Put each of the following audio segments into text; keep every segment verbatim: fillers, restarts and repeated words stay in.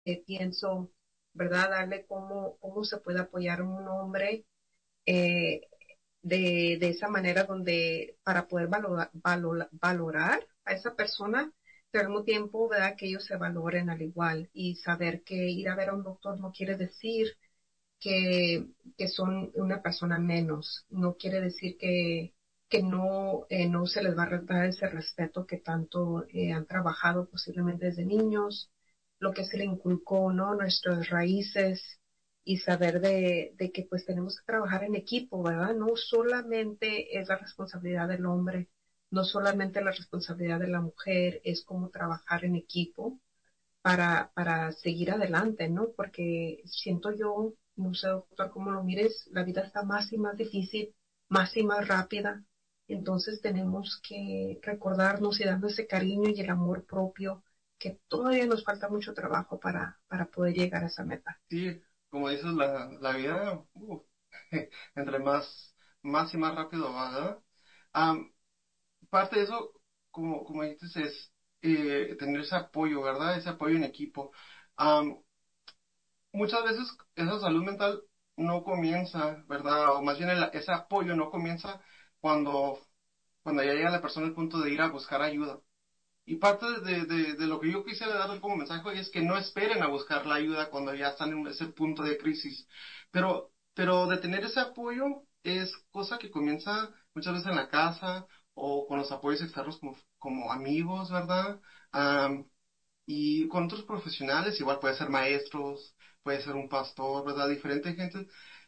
eh, pienso, ¿verdad? Darle cómo, cómo se puede apoyar a un hombre eh, de, de esa manera donde para poder valorar, valorar, valorar a esa persona, pero al mismo tiempo, ¿verdad? Que ellos se valoren al igual y saber que ir a ver a un doctor no quiere decir que, que son una persona menos, no quiere decir que, que no, eh, no se les va a dar ese respeto que tanto eh, han trabajado posiblemente desde niños, lo que se le inculcó, ¿no? Nuestras raíces y saber de, de que pues tenemos que trabajar en equipo, ¿verdad? No solamente es la responsabilidad del hombre, no solamente la responsabilidad de la mujer, es como trabajar en equipo para, para seguir adelante, ¿no? Porque siento yo, no sé, doctor, cómo lo mires, la vida está más y más difícil, más y más rápida. Entonces tenemos que recordarnos y darnos ese cariño y el amor propio, que todavía nos falta mucho trabajo para, para poder llegar a esa meta. Sí, como dices, la, la vida, uh, entre más, más y más rápido va, ¿verdad? Am, parte de eso, como, como dices, es eh, tener ese apoyo, ¿verdad? Ese apoyo en equipo. Am, muchas veces esa salud mental no comienza, ¿verdad? O más bien el- ese apoyo no comienza cuando, cuando ya llega la persona al punto de ir a buscar ayuda. Y parte de, de, de lo que yo quisiera dar como mensaje hoy es que no esperen a buscar la ayuda cuando ya están en ese punto de crisis. Pero, pero de tener ese apoyo es cosa que comienza muchas veces en la casa o con los apoyos externos como, como amigos, ¿verdad? Am, y con otros profesionales, igual puede ser maestros, puede ser un pastor, ¿verdad? Diferente gente.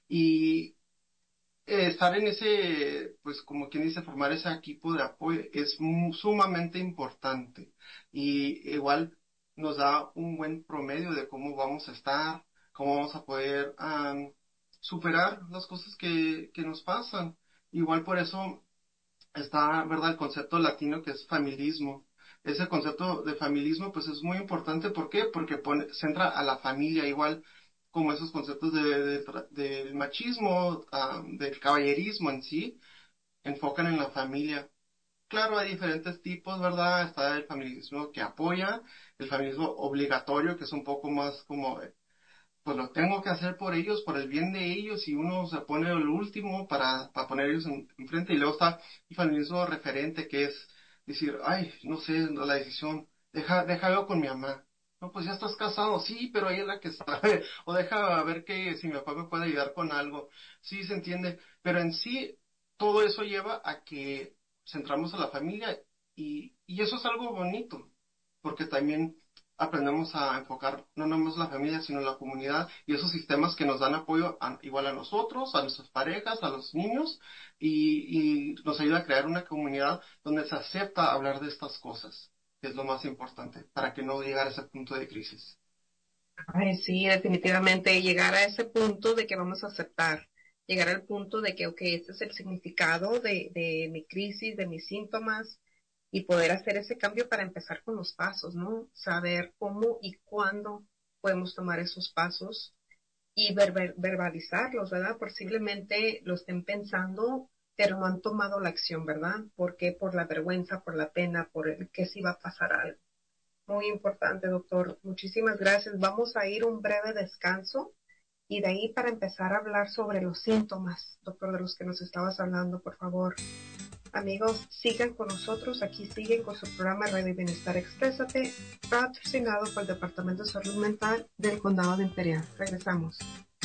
Y eh, estar en ese, pues como quien dice, formar ese equipo de apoyo es mu- sumamente importante. Y igual nos da un buen promedio de cómo vamos a estar, cómo vamos a poder am, superar las cosas que, que nos pasan. Igual por eso está, ¿verdad?, el concepto latino que es familismo. Ese concepto de familismo, pues es muy importante. ¿Por qué? Porque pone, centra a la familia igual como esos conceptos de, de tra- del machismo, ah, del caballerismo en sí, enfocan en la familia. Claro, hay diferentes tipos, ¿verdad? Está el familismo que apoya, el familismo obligatorio, que es un poco más como pues lo tengo que hacer por ellos, por el bien de ellos, y uno se pone el último para, para poner ellos en- enfrente, y luego está el feminismo referente, que es decir, ay, no sé, no, la decisión, deja, déjalo con mi mamá. No, pues ya estás casado, sí, pero ella es la que sabe, o deja ver que si mi papá me puede ayudar con algo, sí se entiende, pero en sí todo eso lleva a que centramos a la familia, y, y eso es algo bonito, porque también aprendemos a enfocar no nomás la familia, sino la comunidad y esos sistemas que nos dan apoyo a- igual a nosotros, a nuestras parejas, a los niños, y, y nos ayuda a crear una comunidad donde se acepta hablar de estas cosas, que es lo más importante, para que no llegar a ese punto de crisis. Ay, sí, definitivamente llegar a ese punto de que vamos a aceptar, llegar al punto de que, ok, este es el significado de, de mi crisis, de mis síntomas, y poder hacer ese cambio para empezar con los pasos, ¿no? Saber cómo y cuándo podemos tomar esos pasos y ver, verbalizarlos, ¿verdad? Posiblemente lo estén pensando, pero no han tomado la acción, ¿verdad? ¿Por qué? Por la vergüenza, por la pena, por el que si va a pasar algo. Muy importante, doctor. Muchísimas gracias. Vamos a ir un breve descanso y de ahí para empezar a hablar sobre los síntomas, doctor, de los que nos estabas hablando, por favor. Amigos, sigan con nosotros. Aquí siguen con su programa Radio y Bienestar Exprésate, patrocinado por el Departamento de Salud Mental del Condado de Imperial. Regresamos.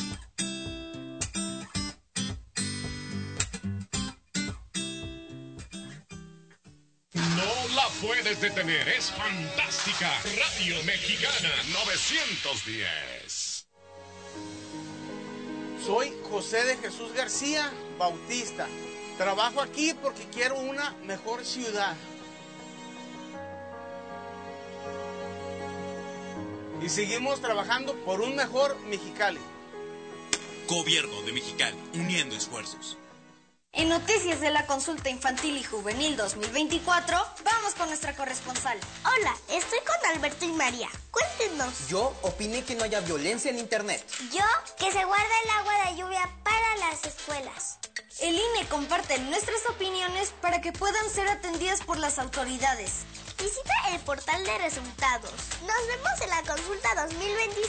No la puedes detener, es fantástica. Radio Mexicana novecientos diez. Soy José de Jesús García Bautista. Trabajo aquí porque quiero una mejor ciudad. Y seguimos trabajando por un mejor Mexicali. Gobierno de Mexicali, uniendo esfuerzos. En noticias de la consulta infantil y juvenil dos mil veinticuatro, vamos con nuestra corresponsal. Hola, estoy con Alberto y María. Cuéntenos. Yo opiné que no haya violencia en Internet. Yo, que se guarda el agua de lluvia para las escuelas. El I N E comparte nuestras opiniones para que puedan ser atendidas por las autoridades. Visita el portal de resultados. Nos vemos en la consulta dos mil veinticinco.